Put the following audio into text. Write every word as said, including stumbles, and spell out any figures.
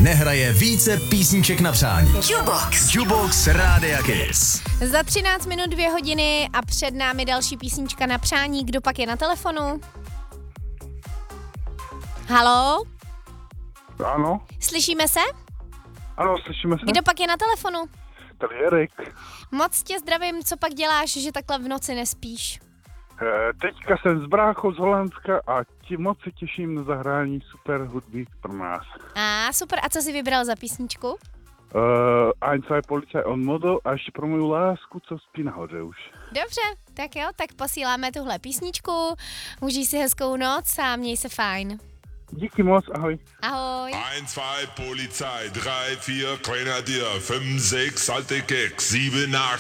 nehraje více písniček na přání. Jukebox. Jukebox Rádia Kiss. Za třináct minut dvě hodiny a před námi další písnička na přání. Kdo pak je na telefonu? Haló? Ano, Slyšíme se? ano, slyšíme se. Kdo pak je na telefonu? Tady je Erik. Moc tě zdravím, co pak děláš, že takhle v noci nespíš? E, teďka jsem z bráchou z Holandska a ti moc se těším na zahrání super hudby pro nás. A super, a co jsi vybral za písničku? Uh, ein, zwei Polizei on Modo a ještě pro moju lásku, co spí nahoře už. Dobře, tak jo, tak posíláme tuhle písničku, užij si hezkou noc a měj se fajn. Díky moc, ahoj. Ahoj. Ein, zwei, Polizei, drei, vier, Grenadier, fünf, sechs, alte Keks, sieben, acht.